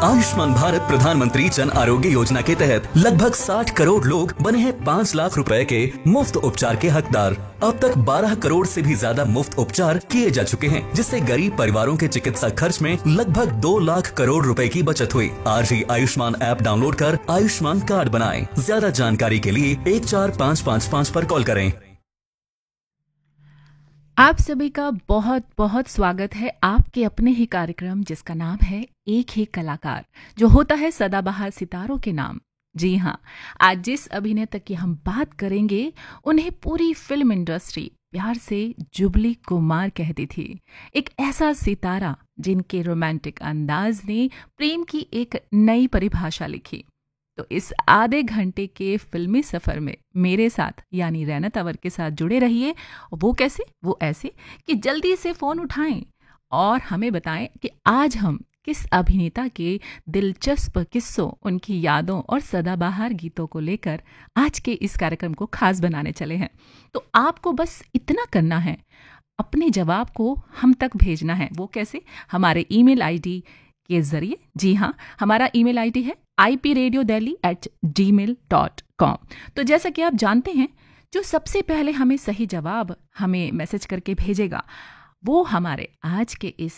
आयुष्मान भारत प्रधानमंत्री जन आरोग्य योजना के तहत लगभग 60 करोड़ लोग बने हैं 5 लाख रुपए के मुफ्त उपचार के हकदार। अब तक 12 करोड़ से भी ज्यादा मुफ्त उपचार किए जा चुके हैं, जिससे गरीब परिवारों के चिकित्सा खर्च में लगभग 2 लाख करोड़ रुपए की बचत हुई। आज ही आयुष्मान ऐप डाउनलोड कर आयुष्मान कार्ड बनाएं। ज्यादा जानकारी के लिए 14555 पर कॉल करें। आप सभी का बहुत बहुत स्वागत है आपके अपने ही कार्यक्रम जिसका नाम है एक ही कलाकार, जो होता है सदाबहार सितारों के नाम। जी हाँ, आज जिस अभिनेता की हम बात करेंगे उन्हें पूरी फिल्म इंडस्ट्री प्यार से जुबली कुमार कहती थी। एक ऐसा सितारा जिनके रोमांटिक अंदाज ने प्रेम की एक नई परिभाषा लिखी। तो इस आधे घंटे के फिल्मी सफर में मेरे साथ यानी रैना तंवर के साथ जुड़े रहिए। वो कैसे, वो ऐसे कि जल्दी से फोन उठाएं और हमें बताएं कि आज हम किस अभिनेता के दिलचस्प किस्सों, उनकी यादों और सदाबहार गीतों को लेकर आज के इस कार्यक्रम को खास बनाने चले हैं। तो आपको बस इतना करना है, अपने जवाब को हम तक भेजना है। वो कैसे? हमारे ईमेल आईडी के जरिए। जी हाँ, हमारा ईमेल आईडी है ipradiodeli@gmail.com। तो जैसा कि आप जानते हैं, जो सबसे पहले हमें सही जवाब हमें मैसेज करके भेजेगा वो हमारे आज के इस